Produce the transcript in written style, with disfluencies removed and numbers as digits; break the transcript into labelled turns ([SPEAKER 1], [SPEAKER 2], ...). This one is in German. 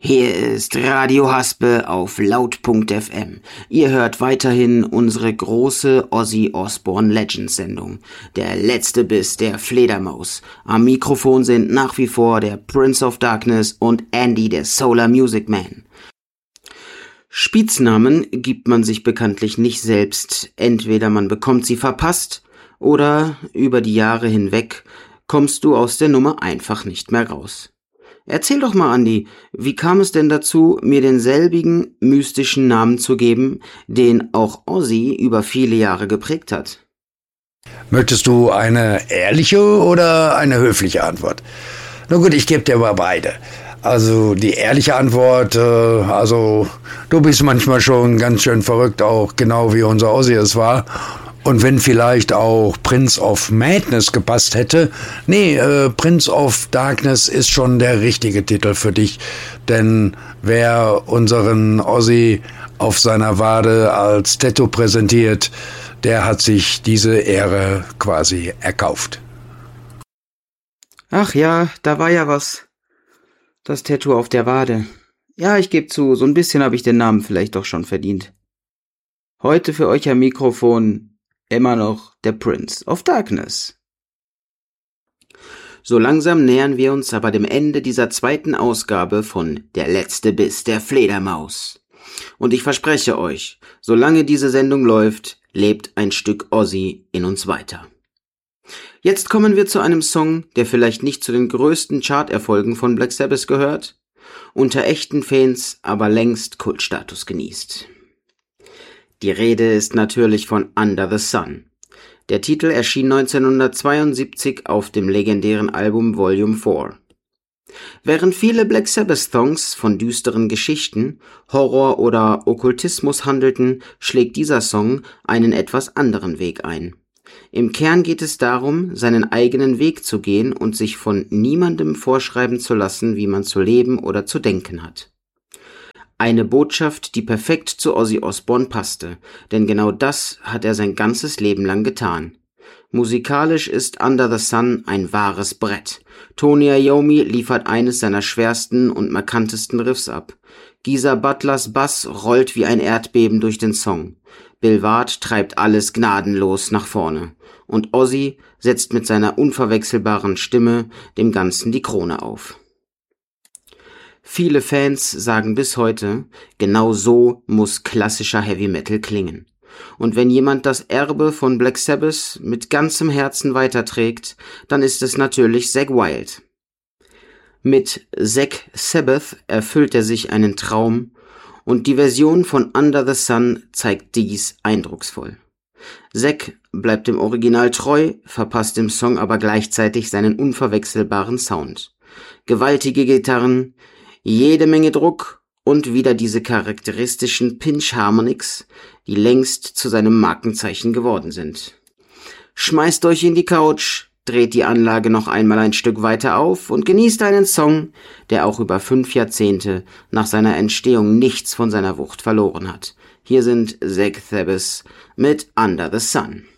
[SPEAKER 1] Hier ist Radio Haspe auf laut.fm. Ihr hört weiterhin unsere große Ozzy Osbourne Legends Sendung. Der letzte Biss der Fledermaus. Am Mikrofon sind nach wie vor der Prince of Darkness und Andy, der Solar Music Man. Spitznamen gibt man sich bekanntlich nicht selbst. Entweder man bekommt sie verpasst oder über die Jahre hinweg kommst du aus der Nummer einfach nicht mehr raus. Erzähl doch mal, Andi, wie kam es denn dazu, mir denselbigen mystischen Namen zu geben, den auch Ozzy über viele Jahre geprägt hat?
[SPEAKER 2] Möchtest du eine ehrliche oder eine höfliche Antwort? Na gut, ich gebe dir mal beide. Also die ehrliche Antwort, du bist manchmal schon ganz schön verrückt, auch genau wie unser Ozzy es war. Und wenn vielleicht auch Prince of Madness gepasst hätte, Prince of Darkness ist schon der richtige Titel für dich. Denn wer unseren Ozzy auf seiner Wade als Tattoo präsentiert, der hat sich diese Ehre quasi erkauft.
[SPEAKER 1] Ach ja, da war ja was. Das Tattoo auf der Wade. Ja, ich gebe zu, so ein bisschen habe ich den Namen vielleicht doch schon verdient. Heute für euch am Mikrofon immer noch der Prince of Darkness. So langsam nähern wir uns aber dem Ende dieser zweiten Ausgabe von Der letzte Biss der Fledermaus. Und ich verspreche euch, solange diese Sendung läuft, lebt ein Stück Ozzy in uns weiter. Jetzt kommen wir zu einem Song, der vielleicht nicht zu den größten Charterfolgen von Black Sabbath gehört, unter echten Fans aber längst Kultstatus genießt. Die Rede ist natürlich von Under the Sun. Der Titel erschien 1972 auf dem legendären Album Volume 4. Während viele Black Sabbath-Songs von düsteren Geschichten, Horror oder Okkultismus handelten, schlägt dieser Song einen etwas anderen Weg ein. Im Kern geht es darum, seinen eigenen Weg zu gehen und sich von niemandem vorschreiben zu lassen, wie man zu leben oder zu denken hat. Eine Botschaft, die perfekt zu Ozzy Osbourne passte, denn genau das hat er sein ganzes Leben lang getan. Musikalisch ist Under the Sun ein wahres Brett. Tony Iommi liefert eines seiner schwersten und markantesten Riffs ab. Geezer Butlers Bass rollt wie ein Erdbeben durch den Song. Bill Ward treibt alles gnadenlos nach vorne. Und Ozzy setzt mit seiner unverwechselbaren Stimme dem Ganzen die Krone auf. Viele Fans sagen bis heute, genau so muss klassischer Heavy Metal klingen. Und wenn jemand das Erbe von Black Sabbath mit ganzem Herzen weiterträgt, dann ist es natürlich Zakk Wylde. Mit Zakk Sabbath erfüllt er sich einen Traum und die Version von Under the Sun zeigt dies eindrucksvoll. Zakk bleibt dem Original treu, verpasst dem Song aber gleichzeitig seinen unverwechselbaren Sound. Gewaltige Gitarren, jede Menge Druck und wieder diese charakteristischen Pinch Harmonics, die längst zu seinem Markenzeichen geworden sind. Schmeißt euch in die Couch, dreht die Anlage noch einmal ein Stück weiter auf und genießt einen Song, der auch über 5 Jahrzehnte nach seiner Entstehung nichts von seiner Wucht verloren hat. Hier sind Zakk Sabbath mit Under the Sun.